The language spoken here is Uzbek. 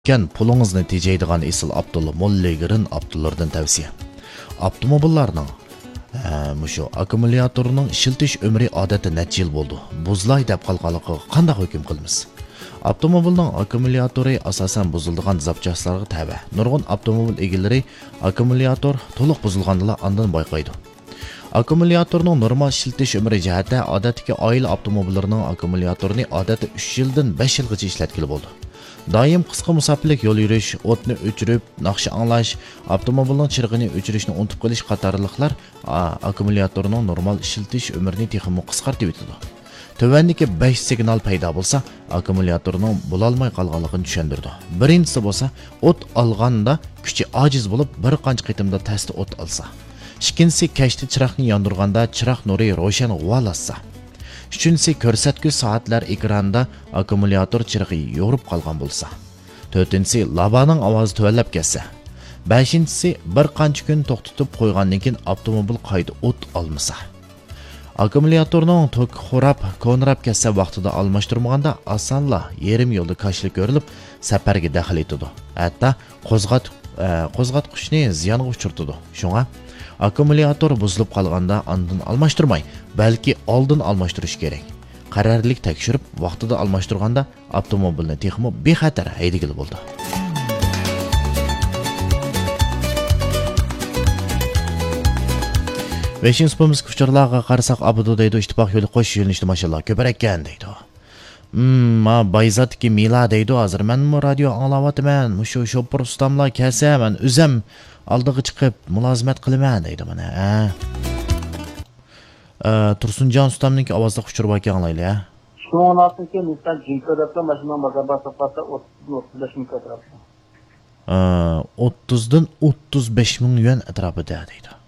Ken pulungizni tejaydigan esil Abdulla Mollegirin Abdullardan tavsiya. Avtomobillarning mushu akkumulyatorining ishiltish umri odatda necha yil bo'ldi. Buzlay deb qolganligiga qanday hukm qilamiz? Avtomobilning akkumulyatori asosan buziladigan zapchastlarga tabi. Nurg'un avtomobil egalari akkumulyator to'liq buzilganida ondan bayqaydi. Akkumulyatorning normal ishiltish umri jihatda odatdagi oila avtomobillarining akkumulyatorni odatda 3 yildan 5 yilgacha ishlatkili bo'ldi. Doim qisqa musofirlik yo'l yurish, o'tni o'chirib, naqsha anglash, avtomobilning chirig'ini o'chirishni unutib qolish qatorliqlar akkumulyatorning normal ishiltish umrini texnik qisqartib etadi. Tövəndəki 5 signal paydo bo'lsa, akkumulyatorning bo'lolmay qolganligini tushundirdi. Birinchisi bo'lsa, o't olganda kuchi ojiz bo'lib, bir qancha qitimda tasti o't olsa. Ikkinchisi kashti chiroqni yondirganda chiroq nuri ro'shan g'uvalasa. Üçüncüsü ko'rsatgich soatlar ekranda akkumulyator chirig'i yorib qolgan bo'lsa. To'rtinchisi labaning ovozi tuvallab ketsa. Beshinchisi bir qancha kun to'xtatib qo'ygandan keyin avtomobil qayta o't olmasa. Akkumulyatorning toki xurab, ko'nrab ketsa vaqtida almashtirmaganda osonla yarim yo'lda kashlik ko'rilib, safarga daxl etadi. Hatto qo'zg'atqichni ziyonga uchirtadi. Shunga akkumulyator buzilib qolganda ondan almashtirmay, balki oldin almashtirish kerak. Qarorlik tekshirib, vaqtida almashtirganda avtomobilni texnik bexatar haydagili bo'ldi. Beshinchi spomimiz kuchlarga qarasak abudu deydi, ittifoq yo'li qo'sh yo'linishda mashallah ko'parak ekan deydi. Ma bayzatki mila deydi, hozir men radio anglayapman. Mushu shopir ustamlar kelsa, men o'zim oldiga chiqib mulozimat qilaman deydi mana. Tursunjon ustamning ovozida quchirib ekan anglayli, ha. Shu onatni keyin misol jinko'rabda mashina bozorda sotsa 30-35 ming atrofida. 30 dan 35 ming yuan atrofida deydi.